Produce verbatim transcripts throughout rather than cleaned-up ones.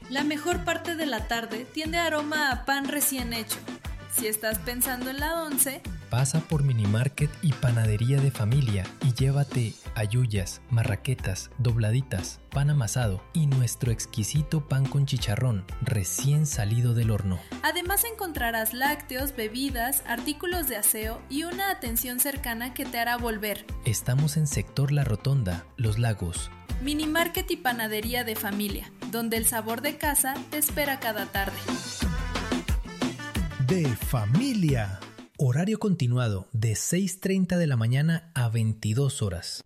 La mejor parte de la tarde tiende aroma a pan recién hecho. Si estás pensando en la once, pasa por Minimarket y Panadería de Familia y llévate halluyas, marraquetas, dobladitas, pan amasado y nuestro exquisito pan con chicharrón recién salido del horno. Además encontrarás lácteos, bebidas, artículos de aseo y una atención cercana que te hará volver. Estamos en Sector La Rotonda, Los Lagos. Minimarket y Panadería de Familia, donde el sabor de casa te espera cada tarde. De familia. Horario continuado de seis treinta de la mañana a veintidós horas.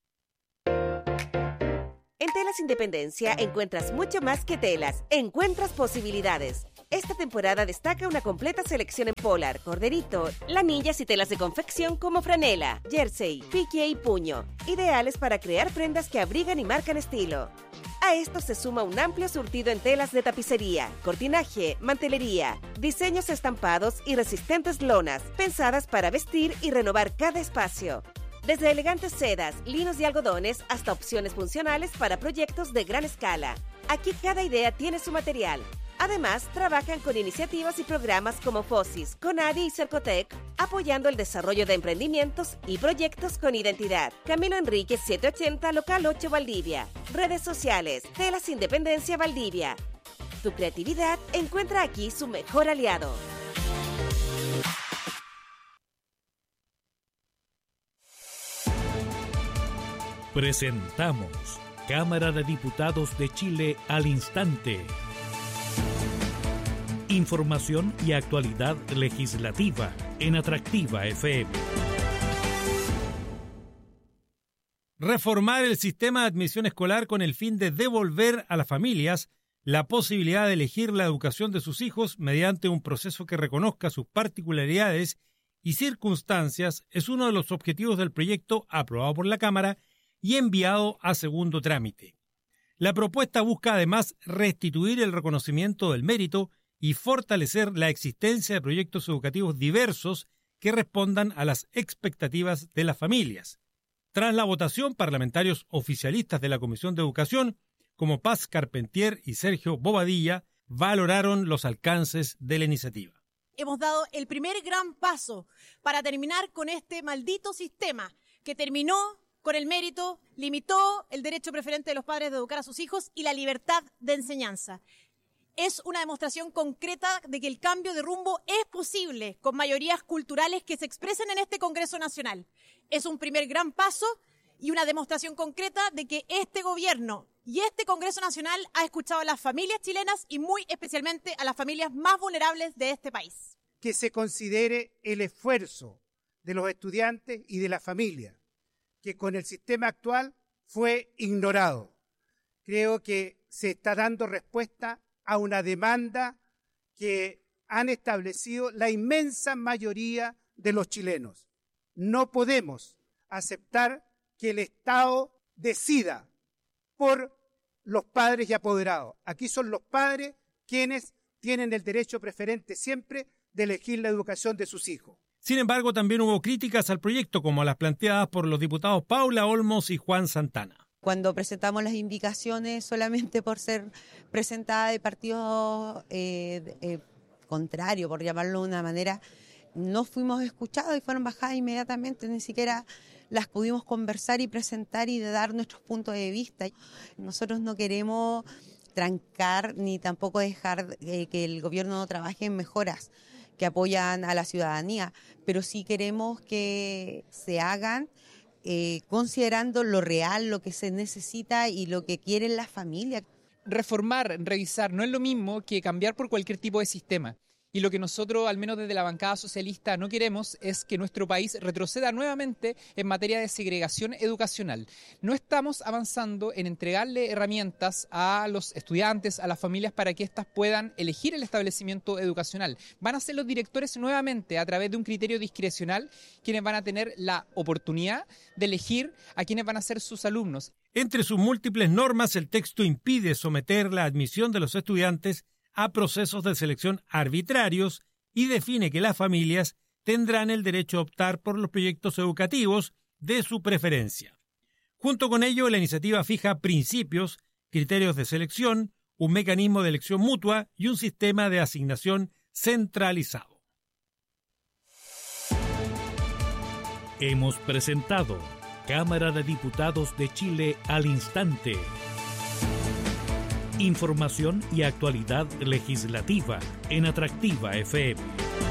En Telas Independencia encuentras mucho más que telas, encuentras posibilidades. Esta temporada destaca una completa selección en polar, corderito, lanillas y telas de confección como franela, jersey, pique y puño, ideales para crear prendas que abrigan y marcan estilo. A esto se suma un amplio surtido en telas de tapicería, cortinaje, mantelería, diseños estampados y resistentes lonas, pensadas para vestir y renovar cada espacio. Desde elegantes sedas, linos y algodones hasta opciones funcionales para proyectos de gran escala. Aquí cada idea tiene su material. Además, trabajan con iniciativas y programas como FOSIS, CONADI y Cercotec, apoyando el desarrollo de emprendimientos y proyectos con identidad. Camilo Enríquez setecientos ochenta, Local ocho, Valdivia. Redes sociales, Telas Independencia Valdivia. Tu creatividad encuentra aquí su mejor aliado. Presentamos Cámara de Diputados de Chile al instante. Información y actualidad legislativa en Atractiva F M. Reformar el sistema de admisión escolar con el fin de devolver a las familias la posibilidad de elegir la educación de sus hijos mediante un proceso que reconozca sus particularidades y circunstancias es uno de los objetivos del proyecto aprobado por la Cámara y enviado a segundo trámite. La propuesta busca además restituir el reconocimiento del mérito y fortalecer la existencia de proyectos educativos diversos que respondan a las expectativas de las familias. Tras la votación, parlamentarios oficialistas de la Comisión de Educación, como Paz Carpentier y Sergio Bobadilla, valoraron los alcances de la iniciativa. Hemos dado el primer gran paso para terminar con este maldito sistema que terminó con el mérito, limitó el derecho preferente de los padres de educar a sus hijos y la libertad de enseñanza. Es una demostración concreta de que el cambio de rumbo es posible con mayorías culturales que se expresen en este Congreso Nacional. Es un primer gran paso y una demostración concreta de que este gobierno y este Congreso Nacional ha escuchado a las familias chilenas y muy especialmente a las familias más vulnerables de este país. Que se considere el esfuerzo de los estudiantes y de la familia, que con el sistema actual fue ignorado. Creo que se está dando respuesta a una demanda que han establecido la inmensa mayoría de los chilenos. No podemos aceptar que el Estado decida por los padres y apoderados. Aquí son los padres quienes tienen el derecho preferente siempre de elegir la educación de sus hijos. Sin embargo, también hubo críticas al proyecto, como las planteadas por los diputados Paula Olmos y Juan Santana. Cuando presentamos las indicaciones solamente por ser presentada de partidos eh, eh, contrarios, por llamarlo de una manera, no fuimos escuchados y fueron bajadas inmediatamente, ni siquiera las pudimos conversar y presentar y de dar nuestros puntos de vista. Nosotros no queremos trancar ni tampoco dejar eh, que el gobierno no trabaje en mejoras que apoyan a la ciudadanía, pero sí queremos que se hagan Eh, considerando lo real, lo que se necesita y lo que quieren las familias. Reformar, revisar, no es lo mismo que cambiar por cualquier tipo de sistema. Y lo que nosotros, al menos desde la bancada socialista, no queremos es que nuestro país retroceda nuevamente en materia de segregación educacional. No estamos avanzando en entregarle herramientas a los estudiantes, a las familias, para que éstas puedan elegir el establecimiento educacional. Van a ser los directores nuevamente, a través de un criterio discrecional, quienes van a tener la oportunidad de elegir a quienes van a ser sus alumnos. Entre sus múltiples normas, el texto impide someter la admisión de los estudiantes a procesos de selección arbitrarios y define que las familias tendrán el derecho a optar por los proyectos educativos de su preferencia. Junto con ello, la iniciativa fija principios, criterios de selección, un mecanismo de elección mutua y un sistema de asignación centralizado. Hemos presentado Cámara de Diputados de Chile al instante. Información y actualidad legislativa en Atractiva F M.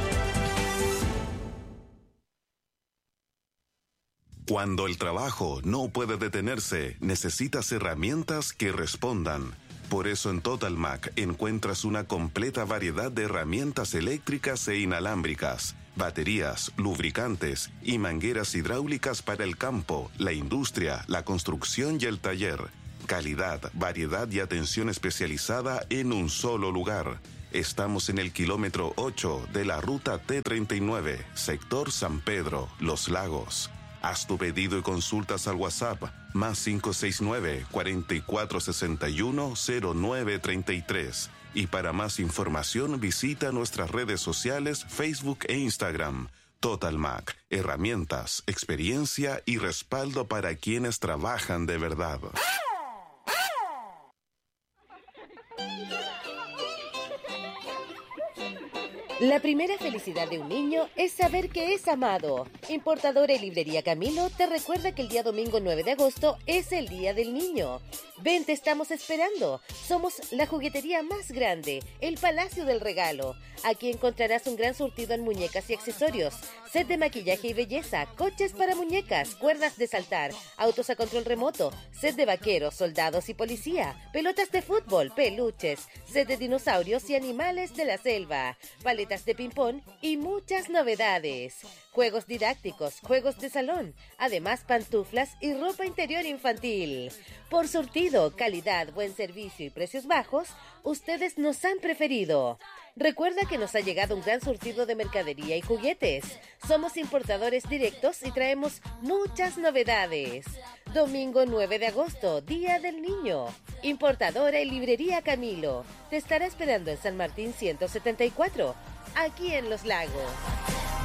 Cuando el trabajo no puede detenerse, necesitas herramientas que respondan. Por eso en Total Mac encuentras una completa variedad de herramientas eléctricas e inalámbricas, baterías, lubricantes y mangueras hidráulicas para el campo, la industria, la construcción y el taller. Calidad, variedad y atención especializada en un solo lugar. Estamos en el kilómetro ocho de la ruta T treinta y nueve, sector San Pedro, Los Lagos. Haz tu pedido y consultas al WhatsApp más cinco seis nueve, cuatro cuatro seis uno, cero nueve tres tres. Y para más información visita nuestras redes sociales Facebook e Instagram. Total Mac, herramientas, experiencia y respaldo para quienes trabajan de verdad. La primera felicidad de un niño es saber que es amado. Importadora y Librería Camilo te recuerda que el día domingo nueve de agosto es el Día del Niño. Ven, te estamos esperando. Somos la juguetería más grande, el Palacio del Regalo. Aquí encontrarás un gran surtido en muñecas y accesorios, set de maquillaje y belleza, coches para muñecas, cuerdas de saltar, autos a control remoto, set de vaqueros, soldados y policía, pelotas de fútbol, peluches, set de dinosaurios y animales de la selva, paletas de ping-pong y muchas novedades. Juegos didácticos, juegos de salón, además pantuflas y ropa interior infantil. Por surtido, calidad, buen servicio y precios bajos, ustedes nos han preferido. Recuerda que nos ha llegado un gran surtido de mercadería y juguetes. Somos importadores directos y traemos muchas novedades. Domingo nueve de agosto, Día del Niño. Importadora y Librería Camilo. Te estará esperando en San Martín ciento setenta y cuatro, aquí en Los Lagos.